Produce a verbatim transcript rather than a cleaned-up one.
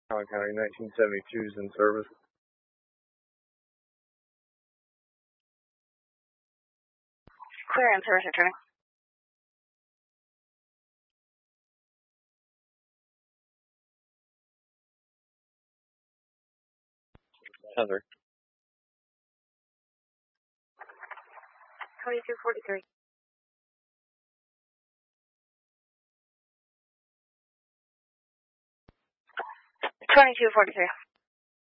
Allen County nineteen seventy-two is in service. Clear in service returning. Heather. twenty-two forty-three. twenty-two forty-three.